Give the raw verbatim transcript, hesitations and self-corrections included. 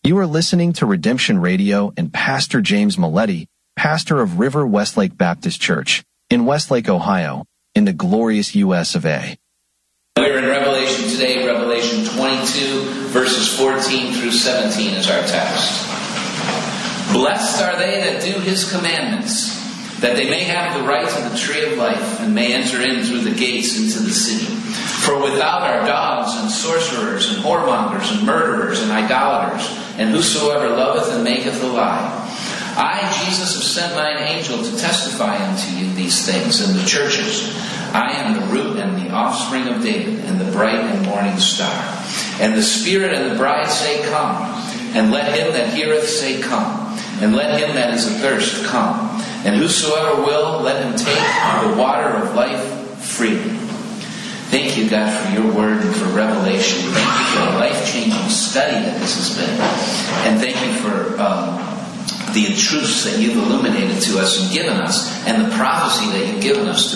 You are listening to Redemption Radio and Pastor James Milletti, pastor of River Westlake Baptist Church in Westlake, Ohio, in the glorious U S of A. We're in Revelation today, Revelation twenty-two, verses fourteen through seventeen is our text. Blessed are they that do his commandments, that they may have the right to the tree of life, and may enter in through the gates into the city. For without are dogs, and sorcerers, and whoremongers, and murderers, and idolaters, and whosoever loveth and maketh a lie. I, Jesus, have sent mine angel to testify unto you these things in the churches. I am the root and the offspring of David, and the bright and morning star. And the Spirit and the bride say, Come. And let him that heareth say, Come. And let him that is athirst come. And whosoever will, let him take the water of life freely. Thank you, God, for your word and for revelation. Thank you for the life-changing study that this has been. And thank you for um, the truths that you've illuminated to us and given us, and the prophecy that you've given us to